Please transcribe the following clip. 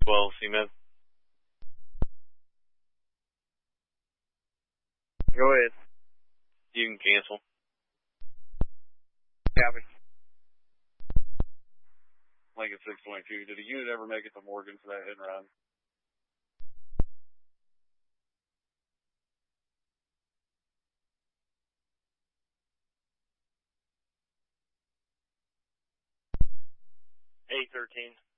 12 CMed. Go ahead. You can cancel. Copy. Lincoln 622. Did a unit ever make it to Morgan for that hit and run? A13.